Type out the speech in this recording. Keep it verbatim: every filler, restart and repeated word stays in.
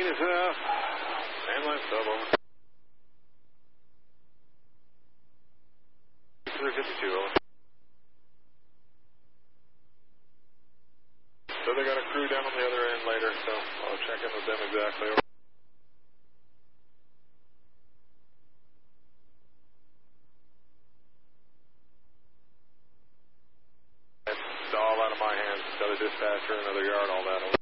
is uh, mainline sub over. three fifty-two over. So they got a crew down on the other end later, so I'll check in with them exactly. Over. It's all out of my hands. Got a dispatcher, another yard, all that over.